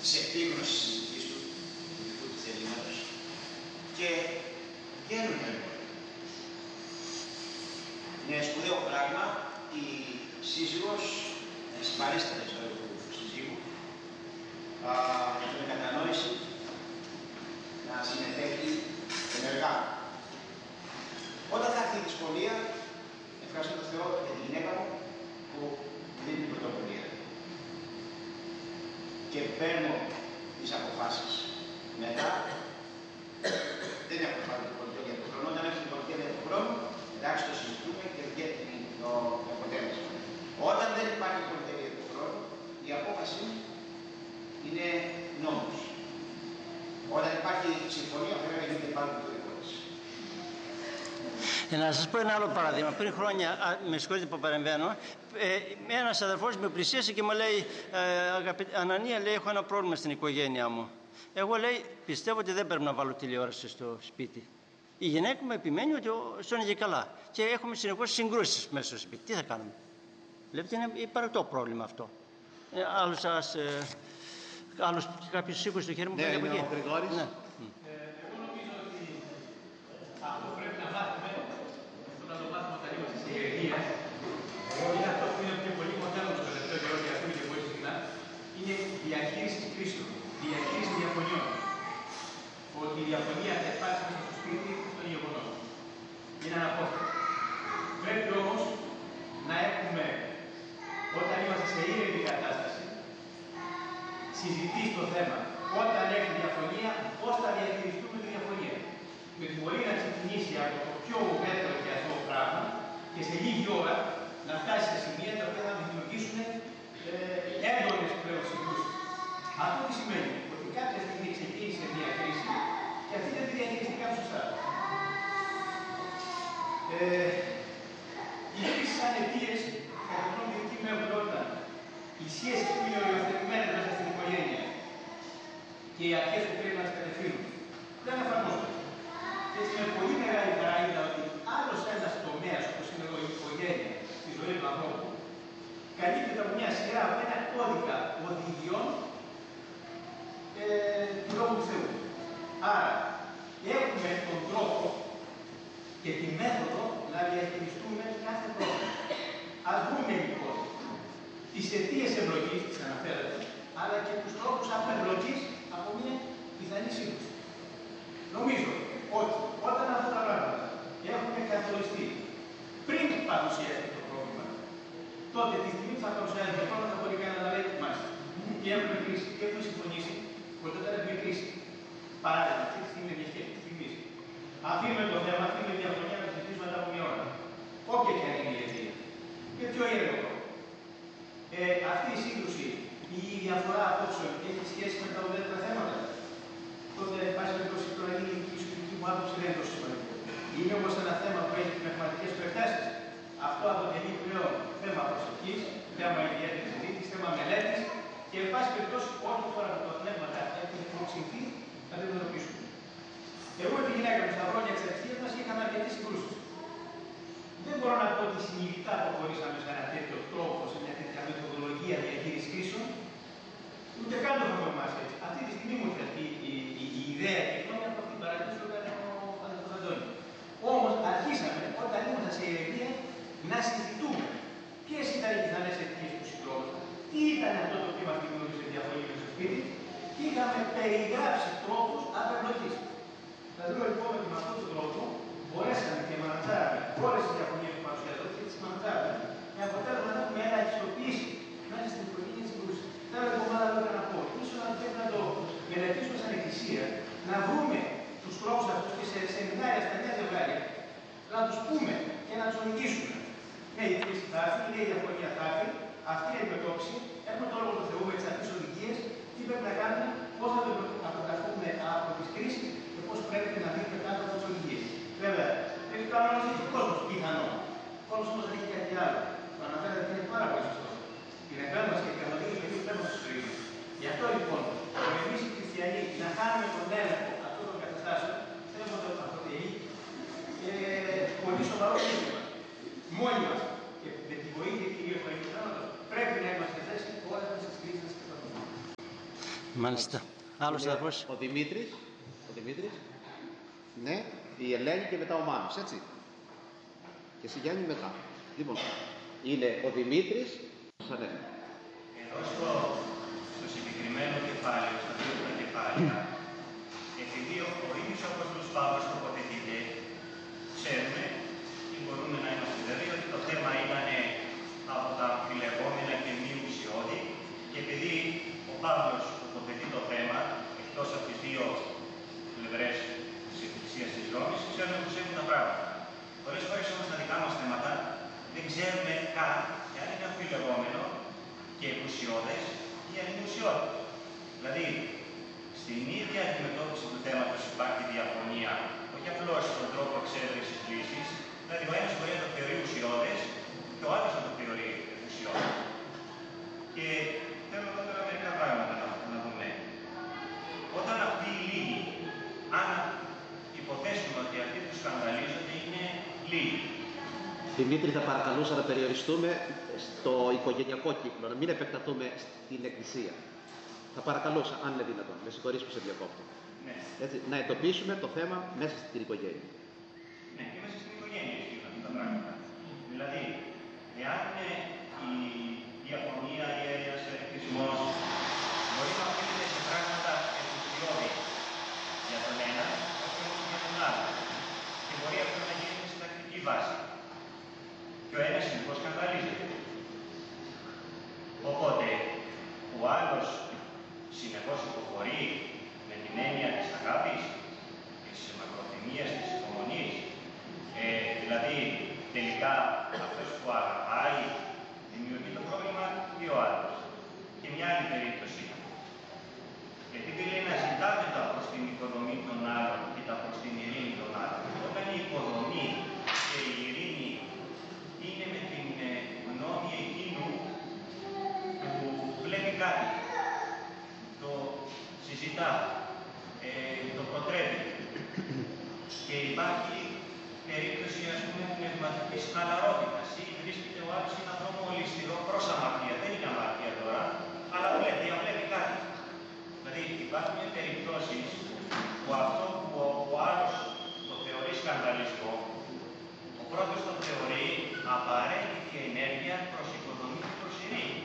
της επίγνωσης συζητής του δικού του θελήματος και βγαίνουν έργο. Είναι σπουδαίο πράγμα η σύζυγος, συμπαρίσταται στο έργο του συζύγου, με κατανόηση να συμμετέχει ενεργά. Όταν θα έρθει η δυσκολία, ευχαριστώ τον Θεό για τη γυναίκα μου που δίνει την πρωτοβουλία. Και παίρνω τις αποφάσεις. Μετά, δεν έχω πάρει την πολιτεία για τον χρόνο. Όταν έχω την πολιτεία για τον χρόνο, εντάξει, το συζητούμε και βγαίνει το αποτέλεσμα. Όταν δεν υπάρχει πολιτεία για τον χρόνο, η απόφαση είναι νόμος. Όταν υπάρχει συμφωνία, πρέπει να γίνεται πάλι το δικό της. Να σας πω ένα άλλο παράδειγμα. Πριν χρόνια, με συγχωρείτε που παρεμβαίνω, ένας αδερφός με πλησίασε και μου λέει, Ανανία, λέει, έχω ένα πρόβλημα στην οικογένειά μου. Εγώ, λέει, πιστεύω ότι δεν πρέπει να βάλω τηλεόραση στο σπίτι. Η γυναίκα μου επιμένει ότι στον είναι καλά. Και έχουμε συνεχώς συγκρούσεις μέσα στο σπίτι. Τι θα κάνουμε? Βλέπετε, είναι υπαρκτό πρόβλημα αυτό. Άλλος κάποιος σήκωσε το χέρι μου. Ναι, είναι ο Γρηγόρης. Ναι. Εγώ νομίζω ότι αυτό πρέπει να μάθουμε, να το μάθουμε όταν είμαστε στην ηλικία. Είναι αυτό που είναι πιο πολύ μοντέλο στο τελευταίο καιρό και ακούγεται πολύ συχνά. Είναι η διαχείριση κρίσεων, η διαχείριση διαφωνιών. Ότι η διαφωνία θα υπάρξει μέσα στο σπίτι, αυτό είναι γεγονός. Είναι αναπόφευκτο. Πρέπει όμως να έχουμε, όταν είμαστε σε ήρεμη κατάσταση, συζητήσει το θέμα. Όταν έχει διαφωνία, πώς θα διαχειριστούμε τη διαφωνία. Γιατί μπορεί να ξεκινήσει από το πιο ουδέτερο και αυτό πράγμα και σε λίγη ώρα να φτάσει σε σημεία τα οποία θα δημιουργήσουν έντονες πλέον συγκρούσεις. Αυτό τι σημαίνει? Ότι κάποια στιγμή ξεκίνησε μια κρίση και αυτή δεν τη διαχειριστήκαμε σωστά. Οι κρίσεις σαν αιτίες, κατά τον τρόπο δική μου εμπειρότητα, οι σχέσεις που είναι οριοθετημένες μέσα στην οικογένεια και οι αρχές που πρέπει να τις κατευθύνουν δεν εφαρμόζονται. Και έτσι με πολύ μεγάλη χαρά είδα ότι άλλος ένας τομέας, όπως είναι η οικογένεια, στη ζωή του ανθρώπου, καλύπτεται από μια σειρά, από ένα κώδικα οδηγιών του Λόγου του Θεού. Άρα, έχουμε τον τρόπο και τη μέθοδο να διαχειριστούμε κάθε πρόβλημα. Ας δούμε λοιπόν τις αιτίες εμπλοκής, τις αναφέρατε, αλλά και τους τρόπους απεμπλοκής από μια πιθανή σύγκρουση. Νομίζω ότι όταν αυτά τα πράγματα έχουν καθοριστεί πριν παρουσιαστεί το πρόβλημα, τότε τη στιγμή που θα παρουσιάζει το πρόβλημα θα μπορεί κανένα να λέει μάλιστα. Και έχουμε κρίση, και έχουμε συμφωνήσει ότι όταν έχουμε κρίση, παράδειγμα, αυτή τη στιγμή μια στιγμή, αφήνουμε το θέμα, αφήνουμε τη διαφωνία να συζητήσουμε μετά από μια ώρα. Όποια και αν είναι η αιτία. Και πιο ήρεμο. Αυτή η σύγκρουση, η διαφορά απόψεων έχει σχέση με τα ουδέτερα θέματα. Τότε, εν πάση περιπτώσει, τώρα είναι η προσωπική μου άποψη δεν είναι τόσο σημαντικό. Είναι όμως ένα θέμα που έχει πνευματικές προεκτάσεις. Αυτό αποτελεί πλέον θέμα προσευχής, θέμα ιδιαίτερης συζήτησης, θέμα μελέτης και, εν πάση περιπτώσει, ό,τι φορά που τα πνεύματα έχουν υποψηφθεί να τα αντιμετωπίσουμε. Εγώ με τη γυναίκα μου στα χρόνια της αριστείας μας είχαμε αρκετές συγκρούσεις. Δεν μπορώ να πω ότι συνειδητά προχωρήσαμε σε ένα τέτοιο τρόπο, σε μια τέτοια μεθοδολογία διαχείρισης κρίσεων, ούτε καν το έχουμε εμάς έτσι. Αυτή τη στιγμή μου ήρθε η ιδέα και η γνώμη από αυτήν την παράδειγμα που έκανε ο αδελφός Αντώνης. Όμως αρχίσαμε, όταν ήμασταν σε ηρεμία, να συζητούμε ποιες ήταν οι πιθανές αιτίες του συντρόφου, τι ήταν αυτό το οποίο μας δημιούργησε διαφωνία στο σπίτι και είχαμε περιγράψει τρόπους απεμπλοκής. Θα δούμε λοιπόν ότι με αυτόν τον τρόπο μπορέσαμε και μανατζάραμε όλες τις διαφωνίες που παρουσιάζονται και τις μανατζάραμε με αποτέλεσμα να έχουμε ελαχιστοποιήσει μέσα στην οικογένεια της συγκρούσης. Θέλω λοιπόν άλλα λόγια να πω. Ίσως να πρέπει να το μελετήσουμε σαν εκκλησία, να βρούμε τους τρόπους αυτούς και σε σεμινάρια στα νέα ζευγάρια, να τους πούμε και να τους οδηγήσουμε. Ναι, η κρίση θα έρθει, ναι, η διαφωνία θα έρθει, αυτή είναι η αντιμετώπιση. Έχουμε το λόγο του Θεού με τις αυτές οδηγίες, τι πρέπει να κάνουμε, πώς θα το αποκαθούμε από τις κρίσεις και πώς πρέπει να δίνουμε κάτω από τις οδηγίες. Βέβαια, έχει το άλλο ο κόσμος, πιθανό. Ο κόσμος όμως δεν έχει κάτι άλλο. Το αναφέρατε και είναι πάρα πολύ σωστό. Την επέμβαση και την καθοδήγηση του Αγίου Πνεύματος στη ζωή μας. Γι' αυτό λοιπόν, εμείς οι χριστιανοί να κάνουμε τον έλεγχο αυτών των καταστάσεων, θέλουμε να το αποτελεί πολύ σοβαρό ζήτημα. Μόνοι μας και με τη βοήθεια κυρίως του Αγίου Πνεύματος πρέπει να είμαστε θέση όλες τις κρίσεις να τις καταφέρουμε. Μάλιστα. Άλλος αδερφός. Ο Δημήτρης. Ναι, η Ελένη και μετά ο Μάνος, έτσι. Και εσύ Γιάννη μετά. Λοιπόν, είναι ο Δημήτρης. Εδώ στο συγκεκριμένο κεφάλαιο, στα δύο κεφάλαια, επειδή ο ίδιος ο Απόστολος Παύλος τοποθετείται, ξέρουμε και μπορούμε να είμαστε βέβαιοι ότι το θέμα ήταν από τα αμφιλεγόμενα και μη ουσιώδη, και επειδή ο Παύλος τοποθετεί το θέμα εκτός από τις δύο πλευρές της Εκκλησίας της Ρώμης, ξέρουμε πως έχουν τα πράγματα. Πολλές φορές όμως τα δικά μας θέματα δεν ξέρουμε καν και αν είναι αμφιλεγόμενο και ουσιώδες ή αν είναι ουσιώδες. Δηλαδή, στην ίδια αντιμετώπιση του θέματος υπάρχει διαφωνία, όχι απλώς στον τρόπο εξέβρεσης λύσης, δηλαδή ο ένας μπορεί να το θεωρεί ουσιώδες και ο άλλος να το θεωρεί ουσιώδες. Και θέλω εδώ τώρα μερικά πράγματα να δούμε. Όταν αυτοί οι λίγοι, αν υποθέσουμε ότι αυτοί που σκανδαλίζονται είναι λίγοι. Δημήτρη, θα παρακαλούσα να περιοριστούμε στο οικογενειακό κύκλο, να μην επεκταθούμε στην Εκκλησία. Θα παρακαλούσα, αν είναι δυνατόν. Με συγχωρείς που σε διακόπτω. Ναι. Έτσι, να εντοπίσουμε το θέμα μέσα στην οικογένεια. Ναι, και μέσα στην οικογένεια ισχύουν αυτά τα πράγματα. Δηλαδή, εάν η διαφωνία ή ένας εθισμός μπορεί να οφείλεται σε πράγματα ουσιώδη για τον ένα, όχι όμως για τον άλλο. Και μπορεί αυτό να γίνει σε τακτική βάση. Και ο ένας συνεχώς σκανδαλίζεται. Οπότε, ο άλλος συνεχώς υποχωρεί με την έννοια της αγάπης, της μακροθυμίας, της υπομονής. Δηλαδή, τελικά, αυτός που αγαπάει δημιουργεί το πρόβλημα ή ο άλλος. Και μια άλλη περίπτωση. Επειδή λέει να ζητάμε τα προς την οικοδομή των άλλων και τα προς την ειρήνη των άλλων. Όταν η οικοδομή και η ειρήνη είναι με την γνώμη εκείνου που βλέπει κάτι, το συζητά, το προτρέπει, και υπάρχει περίπτωση, ας πούμε, πνευματικής χαλαρότητας ή βρίσκεται ο άλλος σε έναν δρόμο ολισθηρό προς αμαρτία. Δεν είναι αμαρτία τώρα, αλλά βλέπει κάτι. Δηλαδή υπάρχουν περιπτώσεις που αυτό που ο άλλος το θεωρεί σκανδαλισμό, ο πρώτος το θεωρεί απαραίτητη ενέργεια προς οικοδομή και προς ειρήνη.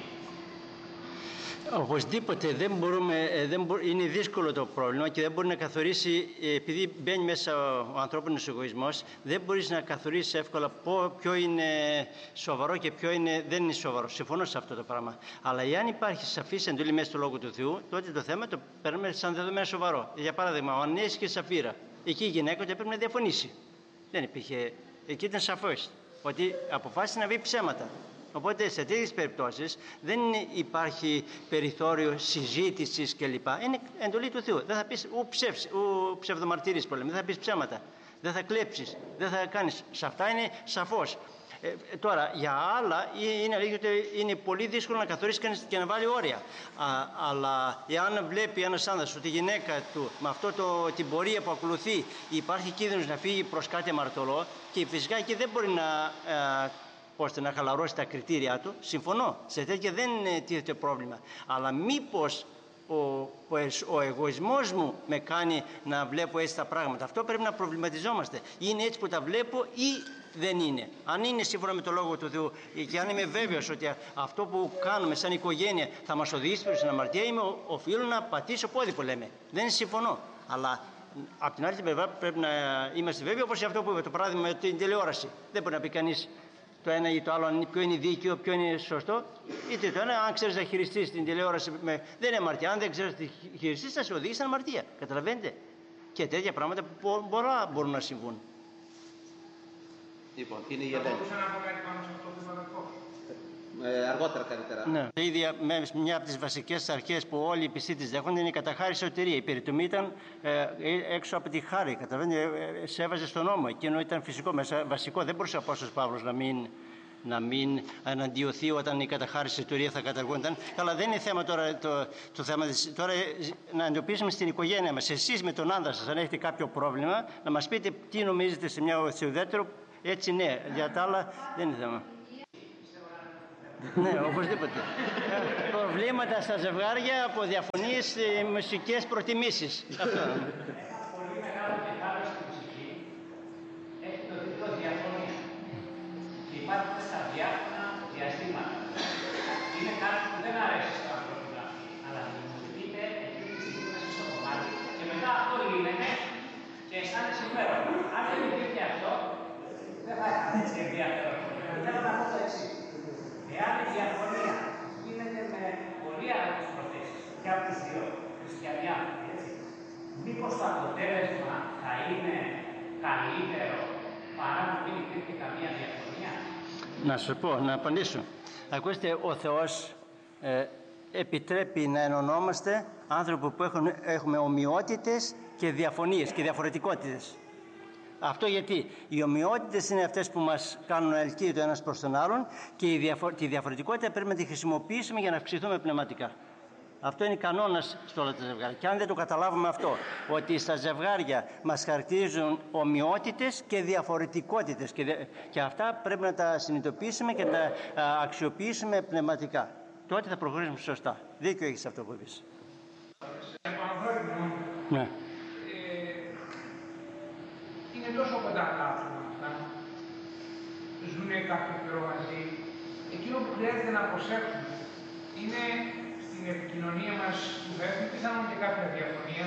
Οπωσδήποτε είναι δύσκολο το πρόβλημα και δεν μπορεί να καθορίσει, επειδή μπαίνει μέσα ο ανθρώπινος εγωισμός, δεν μπορείς να καθορίσεις εύκολα ποιο είναι σοβαρό και ποιο δεν είναι σοβαρό. Συμφωνώ σε αυτό το πράγμα. Αλλά εάν υπάρχει σαφής εντολή μέσα στο Λόγο του Θεού, τότε το θέμα το παίρνουμε σαν δεδομένο σοβαρό. Για παράδειγμα, ο Ανανίας και η Σαφίρα. Εκεί η γυναίκα πρέπει να διαφωνήσει. Δεν υπήρχε. Εκεί ήταν σαφές ότι αποφάσισε να πει ψέματα. Οπότε σε τέτοιες περιπτώσεις δεν υπάρχει περιθώριο συζήτησης κλπ. Είναι εντολή του Θεού. Δεν θα πεις ψευδομαρτύρης που λέμε, δεν θα πεις ψέματα, δεν θα κλέψεις, δεν θα κάνεις. Σε αυτά είναι σαφώς. Τώρα, για άλλα είναι αλήθεια ότι είναι πολύ δύσκολο να καθορίσει κανείς και να βάλει όρια. Αλλά εάν βλέπει ένας άνδρας ότι η γυναίκα του με την πορεία που ακολουθεί υπάρχει κίνδυνος να φύγει προς κάτι αμαρτωλό, και φυσικά εκεί δεν μπορεί ώστε να χαλαρώσει τα κριτήρια του, συμφωνώ, σε τέτοια δεν τίθεται πρόβλημα. Αλλά μήπως ο εγωισμός μου με κάνει να βλέπω έτσι τα πράγματα? Αυτό πρέπει να προβληματιζόμαστε. Είναι έτσι που τα βλέπω ή δεν είναι? Αν είναι σύμφωνα με το Λόγο του Θεού και αν είμαι βέβαιος ότι αυτό που κάνουμε σαν οικογένεια θα μας οδηγήσει προς την αμαρτία, οφείλω να πατήσω πόδι που λέμε. Δεν συμφωνώ. Αλλά από την άλλη πλευρά πρέπει να είμαστε βέβαιοι, όπως αυτό που είπε το παράδειγμα με την τηλεόραση. Δεν μπορεί να πει κανείς το ένα ή το άλλο, ποιο είναι δίκαιο, ποιο είναι σωστό. Είτε το ένα, αν ξέρεις να χειριστείς την τηλεόραση, δεν είναι αμαρτία. Αν δεν ξέρεις να χειριστείς, θα σε οδηγήσει στην αμαρτία. Καταλαβαίνετε? Και τέτοια πράγματα που μπορούν να συμβούν. Λοιπόν, είναι η Ελένη. Θα μπορούσα να πω κάτι πάνω σε αυτό που είπα εδώ? Αργότερα καλύτερα. Ναι. Μια από τις βασικές αρχές που όλοι οι πιστοί τις δέχονται είναι η καταχάρηση σωτηρία. Η περιτομή ήταν έξω από τη χάρη. Καταλαβαίνετε, σε έβαζε στον νόμο. Εκείνο ήταν φυσικό, βασικό. Δεν μπορούσε ο Απόστολος Παύλος να μην αναντιωθεί όταν η καταχάρηση σωτηρία θα καταργούνταν. Αλλά δεν είναι θέμα τώρα το θέμα. Τώρα να εντοπίσουμε στην οικογένεια μας, εσείς με τον άντρα σας, αν έχετε κάποιο πρόβλημα, να μας πείτε τι νομίζετε σε ουδέτερο. Έτσι ναι, για τα άλλα δεν είναι θέμα. Ναι, οπωσδήποτε. Προβλήματα στα ζευγάρια από διαφωνίες μουσικές προτιμήσεις. Αυτό. Ένα πολύ μεγάλο κεφάλαιο στην ψυχή έχει το τίτλο διαφωνία. Και υπάρχει στα διάφορα διαστήματα. Είναι κάτι που δεν αρέσει στο ανθρώπινο αυτή, αλλά δημιουργείται εκείνη τη στιγμή μέσα στο κομμάτι και μετά αυτό λύνεται και αισθάνεσαι υπέροχα. Αν δεν υπήρχε αυτό, δεν θα είχαμε έτσι ενδιαφέρον. Θέλω να πω το εξής. Εάν η διαφωνία γίνεται με πολύ άλλες προθέσεις και από τους δύο χριστιανοί άνθρωποι, έτσι, μήπως το αποτέλεσμα θα είναι καλύτερο παρά να μην υπήρχε καμία διαφωνία? Να σου πω, να απαντήσω. Ακούστε, ο Θεός επιτρέπει να ενωνόμαστε άνθρωποι που έχουμε ομοιότητες και διαφωνίες και διαφορετικότητες. Αυτό γιατί οι ομοιότητες είναι αυτές που μας κάνουν ελκύει το ένας προς τον άλλον και τη διαφορετικότητα πρέπει να τη χρησιμοποιήσουμε για να αυξηθούμε πνευματικά. Αυτό είναι κανόνας σε όλα τα ζευγάρια. Και αν δεν το καταλάβουμε αυτό, ότι στα ζευγάρια μας χαρακτηρίζουν ομοιότητες και διαφορετικότητες και αυτά πρέπει να τα συνειδητοποιήσουμε και να τα αξιοποιήσουμε πνευματικά. Τότε θα προχωρήσουμε σωστά. Δίκιο έχεις αυτό που είπες. Ναι. Είναι τόσο κοντά τα άτομα αυτά. Ζουν κάποιο καιρό μαζί. Εκείνο που χρειάζεται να προσέξουμε είναι στην επικοινωνία μας που θα έχουμε πιθανόν και κάποια διαφωνία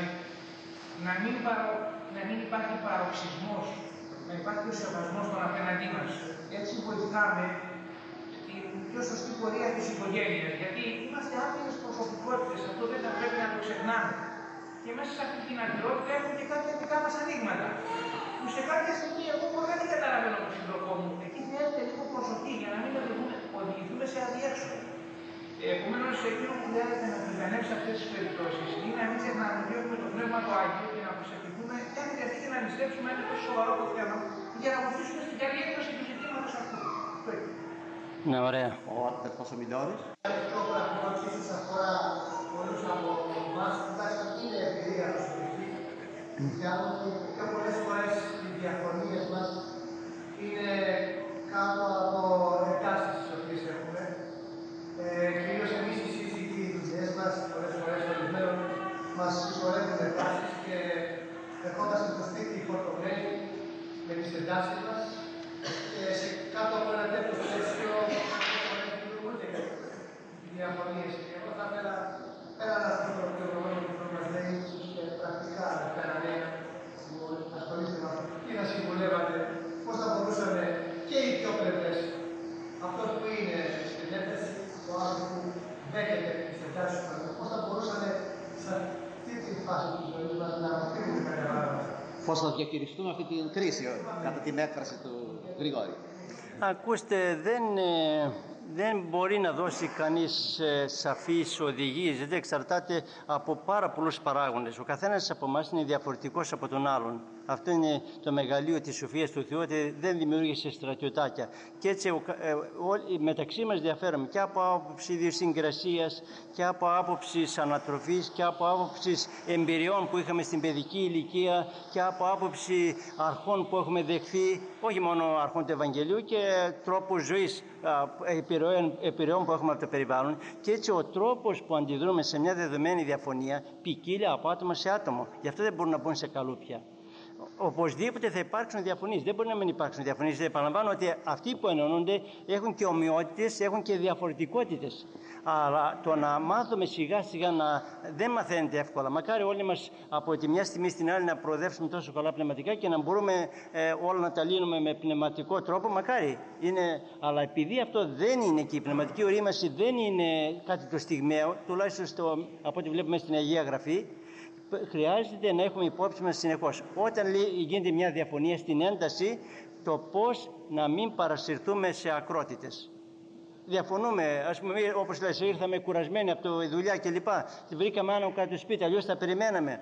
να μην υπάρχει παροξισμός, να υπάρχει ο σεβασμός των απέναντί μας. Έτσι βοηθάμε στην πιο σωστή πορεία της οικογένειας. Γιατί είμαστε άπειρες προσωπικότητες, αυτό δεν θα πρέπει να το ξεχνάμε. Και μέσα σε αυτή την ατηρότητα έχουμε και κάποια δικά μας ανοίγματα. Που σε κάποια στιγμή εγώ μπορεί να μην καταλαβαίνω τον σύντροφό μου. Εκεί χρειάζεται λίγο προσοχή για να μην οδηγηθούμε σε αδιέξοδο. Επομένως, εκείνο που χρειάζεται να πληγανεύσει αυτές τις περιπτώσεις είναι να μην ξεχνάμε ότι έχουμε το Πνεύμα το Άγιο και να προσευχηθούμε και αν χρειαστεί και να νηστέψουμε ένα τόσο σοβαρό το θέμα για να βοηθήσουμε στην καλή έκδοση του ζητήματος αυτού. Ναι, ωραία. Ο αδερφός ο Μιλιώνης. Αυτό πράγμα που ίσως αφορά πολλούς από εμάς, τουλάχιστον είναι εμπειρία του σπιτιού. Γιατί πιο πολλές φορές οι διαφωνίες μας είναι κάτω από εντάσεις τις οποίες έχουμε. Κυρίως εμείς οι σύζυγοι, οι δουλειές μας, πολλές φορές ορισμένων μας συσσωρεύουν εντάσεις και ερχόμαστε στο σπίτι φορτωμένοι με τις εντάσεις μας και κάτω από ένα τέτοιο πλαίσιο δημιουργούνται οι διαφωνίες. Και εγώ θα ήθελα πέραν αυτό το οποίο μας λέει, ίσως και πρακτικά πέρα λέει, που ασχολείστε με αυτό, τι θα συμβουλεύατε, πώς θα μπορούσαμε και οι δύο πλευρές, αυτός που είναι στην ένταση, το άλλο που δέχεται τις εντάσεις μας, πώς θα μπορούσαμε σε αυτή τη φάση της ζωής μας να αποφύγουμε κάποια πράγματα. Πώς θα διαχειριστούμε αυτή την κρίση, κατά την έκφραση του Γρηγόρη. Ακούστε, δεν μπορεί να δώσει κανείς σαφείς οδηγίες, γιατί εξαρτάται από πάρα πολλούς παράγοντες. Ο καθένας από εμάς είναι διαφορετικός από τον άλλον. Αυτό είναι το μεγαλείο της σοφίας του Θεού, ότι δεν δημιούργησε στρατιωτάκια. Και έτσι μεταξύ μας διαφέρουμε και από άποψη ιδιοσυγκρασίας και από άποψη ανατροφής και από άποψη εμπειριών που είχαμε στην παιδική ηλικία και από άποψη αρχών που έχουμε δεχθεί, όχι μόνο αρχών του Ευαγγελίου, και τρόπου ζωής, επιρροών που έχουμε από το περιβάλλον. Και έτσι ο τρόπος που αντιδρούμε σε μια δεδομένη διαφωνία ποικίλει από άτομο σε άτομο. Γι' αυτό δεν μπορούν να μπουν σε καλούπια. Οπωσδήποτε θα υπάρξουν διαφωνίες. Δεν μπορεί να μην υπάρξουν διαφωνίες. Επαναλαμβάνω ότι αυτοί που ενώνονται έχουν και ομοιότητες, έχουν και διαφορετικότητες. Αλλά το να μάθουμε σιγά σιγά δεν μαθαίνεται εύκολα. Μακάρι όλοι μας από τη μια στιγμή στην άλλη να προοδεύσουμε τόσο καλά πνευματικά και να μπορούμε όλα να τα λύνουμε με πνευματικό τρόπο. Μακάρι. Αλλά επειδή αυτό δεν είναι και η πνευματική ορίμαση δεν είναι κάτι το στιγμαίο, τουλάχιστον από ό,τι βλέπουμε στην Αγία Γραφή, χρειάζεται να έχουμε υπόψη μας συνεχώς. Όταν γίνεται μια διαφωνία στην ένταση, το πώς να μην παρασυρθούμε σε ακρότητες. Διαφωνούμε, ας πούμε, όπως λες, ήρθαμε κουρασμένοι από τη δουλειά κλπ. Βρήκαμε άνω κάτω το σπίτι, αλλιώς τα περιμέναμε.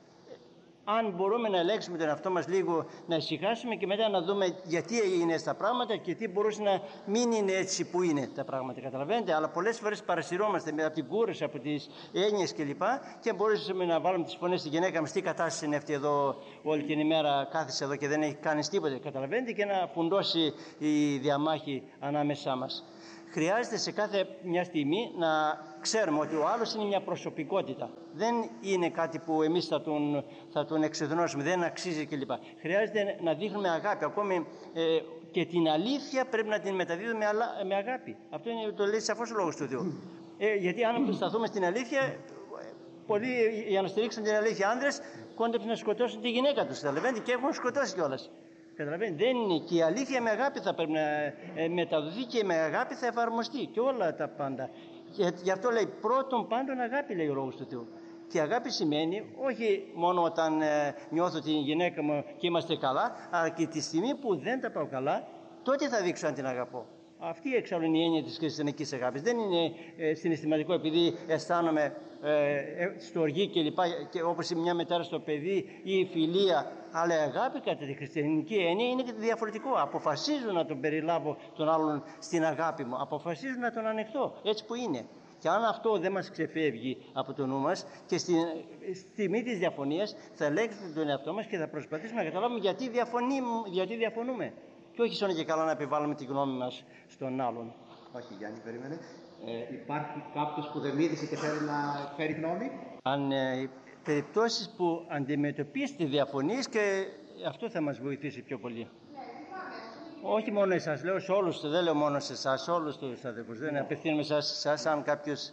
Αν μπορούμε να ελέγξουμε τον εαυτό μας λίγο, να ησυχάσουμε και μετά να δούμε γιατί είναι στα πράγματα και τι μπορούσε να μην είναι έτσι που είναι τα πράγματα. Καταλαβαίνετε, αλλά πολλές φορές παρασυρώμαστε από την κούραση, από τις έννοιες κλπ. Και μπορούσαμε να βάλουμε τις φωνές στη γυναίκα μας. Τι κατάσταση είναι αυτή εδώ, όλη την ημέρα κάθισε εδώ και δεν έχει κάνει τίποτα. Καταλαβαίνετε, και να φουντώσει η διαμάχη ανάμεσά μας. χρειάζεται σε κάθε μια στιγμή να ξέρουμε ότι ο άλλος είναι μια προσωπικότητα. Δεν είναι κάτι που εμείς θα τον εξεδνώσουμε, δεν αξίζει κλπ. Χρειάζεται να δείχνουμε αγάπη. Ακόμη και την αλήθεια πρέπει να την μεταδίδουμε με αγάπη. Αυτό είναι, το λέει σαφώς ο Λόγος του Θεού. Γιατί αν σταθούμε στην αλήθεια, πολλοί για να στηρίξουν την αλήθεια άνδρες κόντεψαν να σκοτώσουν τη γυναίκα τους. Καταλαβαίνετε, και έχουν σκοτώσει κιόλας. Καταλαβαίνετε, δεν είναι. Και η αλήθεια με αγάπη θα πρέπει να μεταδοθεί και με αγάπη θα εφαρμοστεί και όλα τα πάντα. Γι' αυτό λέει πρώτον πάντων αγάπη, λέει ο Λόγος του Θεού. Και αγάπη σημαίνει όχι μόνο όταν νιώθω την γυναίκα μου και είμαστε καλά, αλλά και τη στιγμή που δεν τα πάω καλά, τότε θα δείξω αν την αγαπώ. Αυτή εξάλλου είναι η έννοια της χριστιανικής αγάπης. Δεν είναι συναισθηματικό επειδή αισθάνομαι στοργή κλπ. Και όπως μια μετάρα στο παιδί ή η φιλία. Αλλά η αγάπη κατά τη χριστιανική έννοια είναι και διαφορετικό. Αποφασίζω να τον περιλάβω τον άλλον στην αγάπη μου. Αποφασίζω να τον ανεχτώ έτσι που είναι. Και αν αυτό δεν μας ξεφεύγει από το νου μας και στη στιγμή της διαφωνίας θα ελέγξουμε τον εαυτό μας και θα προσπαθήσουμε να καταλάβουμε γιατί διαφωνούμε. Και όχι σώνα και καλά να επιβάλλουμε τη γνώμη μας στον άλλον. Όχι, Γιάννη, περίμενε. Υπάρχει κάποιος που δεν μίλησε και θέλει να φέρει γνώμη. Αν περιπτώσεις που αντιμετωπίσετε διαφωνίες και αυτό θα μας βοηθήσει πιο πολύ. Όχι μόνο εσάς, λέω σε όλους, δεν λέω μόνο σε εσάς, σε όλους τους αδελφούς. Δεν απευθύνομαι σε εσάς, αν κάποιος...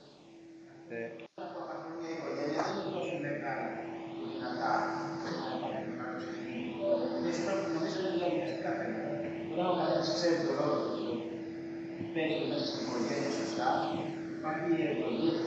Όταν ο καθένας ξέρει το ρόλο του, παίζει μέσα στην οικογένεια σωστά, υπάρχει η ευλογία